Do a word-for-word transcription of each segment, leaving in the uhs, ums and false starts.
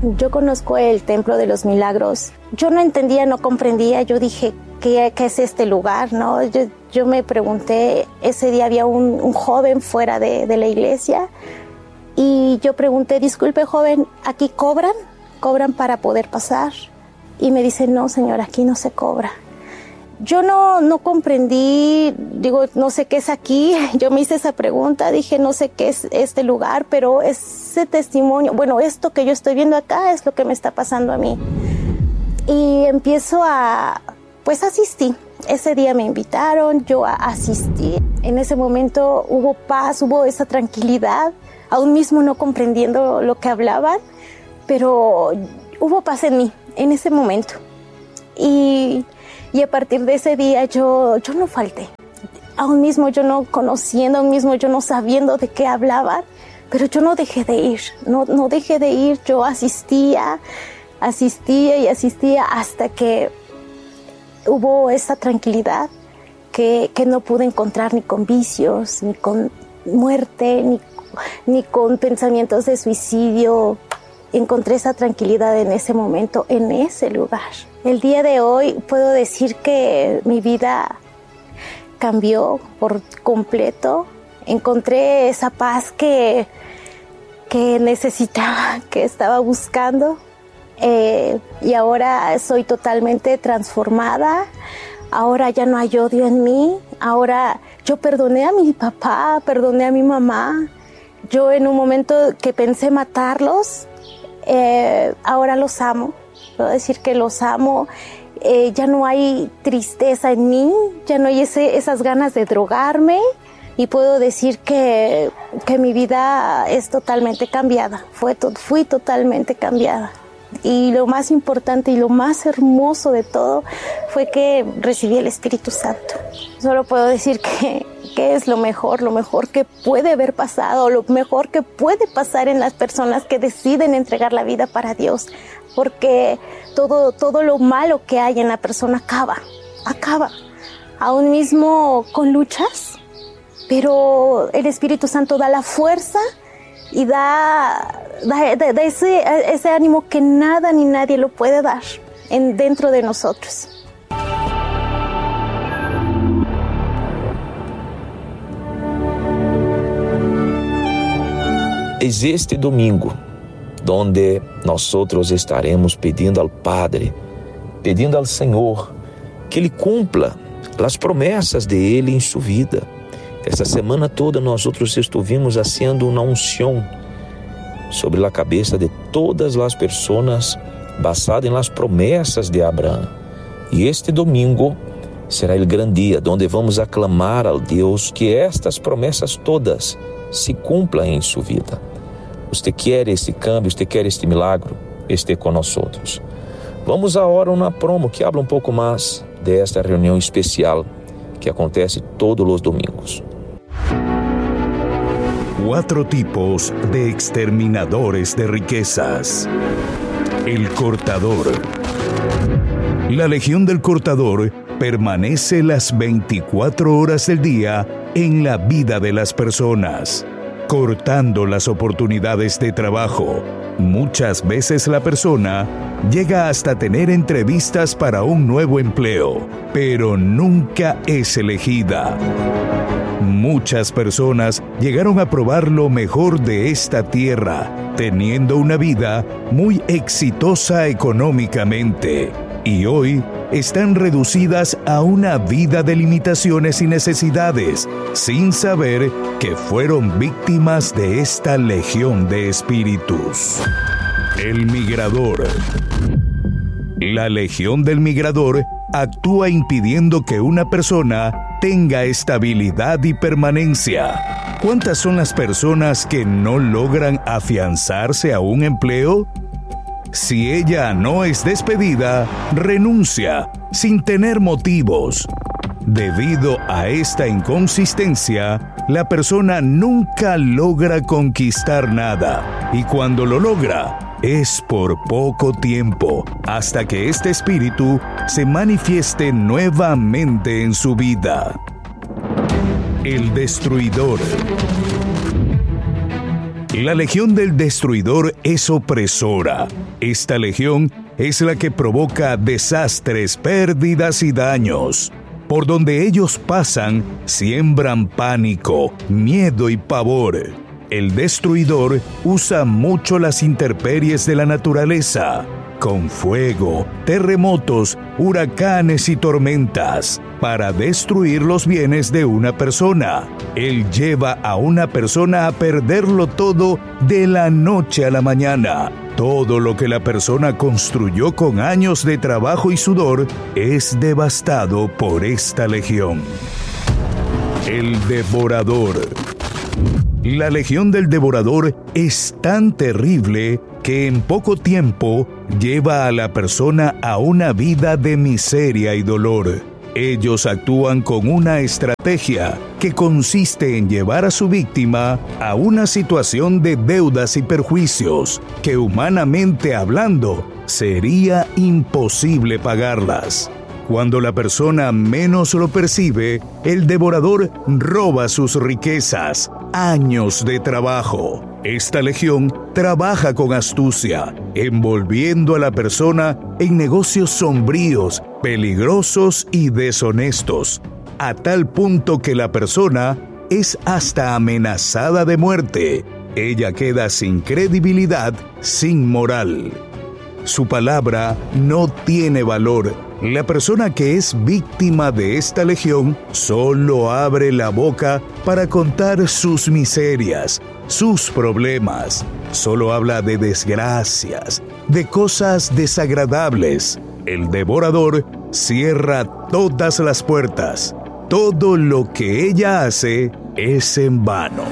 Yo conozco el Templo de los Milagros. Yo no entendía, no comprendía. Yo dije, ¿qué, qué es este lugar? ¿No? Yo, yo me pregunté, ese día había un, un joven fuera de, de la iglesia y yo pregunté, disculpe joven, ¿aquí cobran? ¿Cobran para poder pasar? Y me dice, no señor, aquí no se cobra. Yo no, no comprendí, digo, no sé qué es aquí. Yo me hice esa pregunta, dije, no sé qué es este lugar, pero ese testimonio, bueno, esto que yo estoy viendo acá es lo que me está pasando a mí. Y empiezo a, pues asistí. Ese día me invitaron, yo asistí. En ese momento hubo paz, hubo esa tranquilidad, aún mismo no comprendiendo lo que hablaban, pero hubo paz en mí, en ese momento. Y... Y a partir de ese día yo, yo no falté. Aún mismo yo no conociendo, aún mismo yo no sabiendo de qué hablaban, pero yo no dejé de ir, no, no dejé de ir. Yo asistía, asistía y asistía hasta que hubo esa tranquilidad que, que no pude encontrar ni con vicios, ni con muerte, ni, ni con pensamientos de suicidio. Encontré esa tranquilidad en ese momento, en ese lugar. El día de hoy puedo decir que mi vida cambió por completo. Encontré esa paz que, que necesitaba, que estaba buscando. Eh, y ahora soy totalmente transformada. Ahora ya no hay odio en mí. Ahora yo perdoné a mi papá, perdoné a mi mamá. Yo en un momento que pensé matarlos, eh, ahora los amo. Puedo decir que los amo. Eh, ya no hay tristeza en mí, ya no hay ese, esas ganas de drogarme. Y puedo decir que, que mi vida es totalmente cambiada. Fue to- fui totalmente cambiada. Y lo más importante y lo más hermoso de todo fue que recibí el Espíritu Santo. Solo puedo decir que, que es lo mejor, lo mejor que puede haber pasado, lo mejor que puede pasar en las personas que deciden entregar la vida para Dios. Porque todo, todo lo malo que hay en la persona acaba, acaba. Aún mismo con luchas, pero el Espíritu Santo da la fuerza y da, da, da, da ese, ese ánimo que nada ni nadie lo puede dar en, dentro de nosotros. Es este domingo donde nosotros estaremos pedindo ao Padre, pedindo ao Senhor que Ele cumpla as promessas de Ele em sua vida. Essa semana toda nós outros estuvimos haciendo uma unção sobre a cabeça de todas as pessoas basada em las promessas de Abraão. E este domingo será o grande dia onde vamos aclamar ao Deus que estas promessas todas se cumplam em sua vida. Você quer este cambio, você quer este milagre, esteja conosco. Vamos agora a uma promo que habla um pouco mais desta reunião especial que acontece todos os domingos. Cuatro tipos de exterminadores de riquezas. El cortador. La legión del cortador permanece las veinticuatro horas del día en la vida de las personas, cortando las oportunidades de trabajo. Muchas veces la persona llega hasta tener entrevistas para un nuevo empleo, pero nunca es elegida. Muchas personas llegaron a probar lo mejor de esta tierra, teniendo una vida muy exitosa económicamente, y hoy están reducidas a una vida de limitaciones y necesidades, sin saber que fueron víctimas de esta legión de espíritus. El migrador. La legión del migrador actúa impidiendo que una persona tenga estabilidad y permanencia. ¿Cuántas son las personas que no logran afianzarse a un empleo? Si ella no es despedida, renuncia sin tener motivos. Debido a esta inconsistencia, la persona nunca logra conquistar nada, y cuando lo logra, es por poco tiempo, hasta que este espíritu se manifieste nuevamente en su vida. El destruidor. La legión del destruidor es opresora. Esta legión es la que provoca desastres, pérdidas y daños. Por donde ellos pasan, siembran pánico, miedo y pavor. El destruidor usa mucho las intemperies de la naturaleza, con fuego, terremotos, huracanes y tormentas, para destruir los bienes de una persona. Él lleva a una persona a perderlo todo de la noche a la mañana. Todo lo que la persona construyó con años de trabajo y sudor es devastado por esta legión. El devorador. La legión del devorador es tan terrible que en poco tiempo lleva a la persona a una vida de miseria y dolor. Ellos actúan con una estrategia que consiste en llevar a su víctima a una situación de deudas y perjuicios que, humanamente hablando, sería imposible pagarlas. Cuando la persona menos lo percibe, el devorador roba sus riquezas, años de trabajo. Esta legión trabaja con astucia, envolviendo a la persona en negocios sombríos, peligrosos y deshonestos, a tal punto que la persona es hasta amenazada de muerte. Ella queda sin credibilidad, sin moral. Su palabra no tiene valor. La persona que es víctima de esta legión solo abre la boca para contar sus miserias, sus problemas. Solo habla de desgracias, de cosas desagradables. El devorador cierra todas las puertas. Todo lo que ella hace es en vano.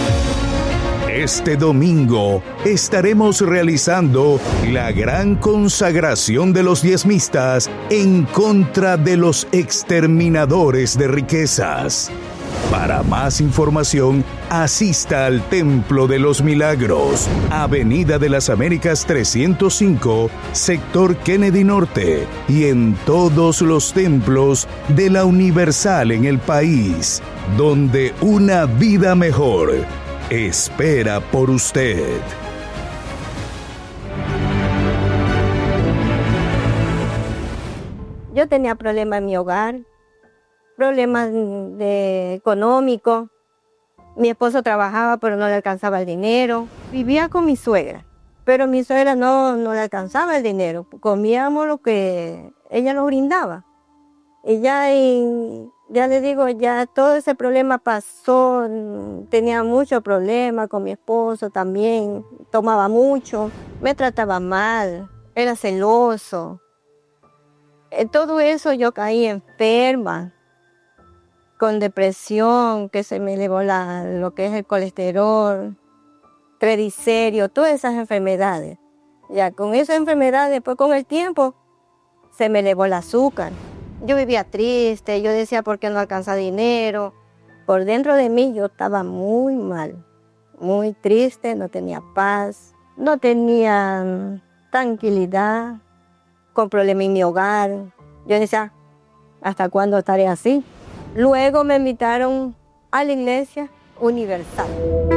Este domingo estaremos realizando la gran consagración de los diezmistas en contra de los exterminadores de riquezas. Para más información, asista al Templo de los Milagros, Avenida de las Américas trescientos cinco, Sector Kennedy Norte, y en todos los templos de la Universal en el país, donde una vida mejor espera por usted. Yo tenía problemas en mi hogar, problemas de económicos. Mi esposo trabajaba, pero no le alcanzaba el dinero. Vivía con mi suegra, pero mi suegra no, no le alcanzaba el dinero. Comíamos lo que ella nos brindaba. Y ya, y, ya le digo, ya todo ese problema pasó. Tenía muchos problemas con mi esposo también. Tomaba mucho, me trataba mal, era celoso. En todo eso yo caí enferma, con depresión, que se me elevó la, lo que es el colesterol, triglicéridos, todas esas enfermedades. Ya con esas enfermedades, después con el tiempo, se me elevó el azúcar. Yo vivía triste, yo decía, ¿por qué no alcanza dinero? Por dentro de mí yo estaba muy mal, muy triste, no tenía paz, no tenía tranquilidad, con problemas en mi hogar. Yo decía, ¿hasta cuándo estaré así? Luego me invitaron a la Iglesia Universal.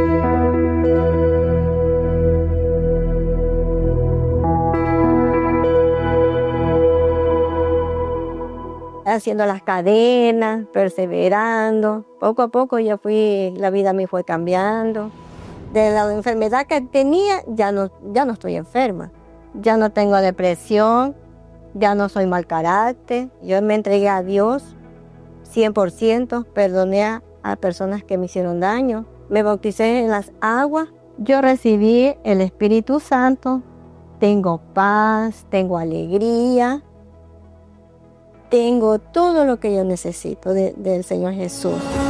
Haciendo las cadenas, perseverando. Poco a poco ya fui, la vida me fue cambiando. De la enfermedad que tenía, ya no, ya no estoy enferma. Ya no tengo depresión, ya no soy mal carácter. Yo me entregué a Dios cien por ciento, perdoné a, a personas que me hicieron daño. Me bauticé en las aguas. Yo recibí el Espíritu Santo. Tengo paz, tengo alegría. Tengo todo lo que yo necesito de, del Señor Jesús.